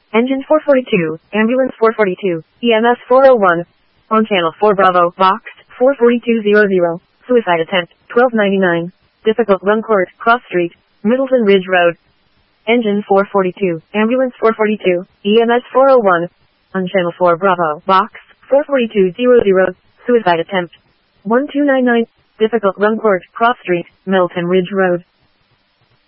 Engine 442, Ambulance 442, EMS 401. On Channel 4 Bravo, Box 44200. Suicide attempt, 1299. Difficult run court, Cross Street, Middleton Ridge Road. Engine 442, Ambulance 442, EMS 401. On Channel 4 Bravo, Box 44200. Suicide attempt, 1299. Difficult run court, Cross Street, Middleton Ridge Road.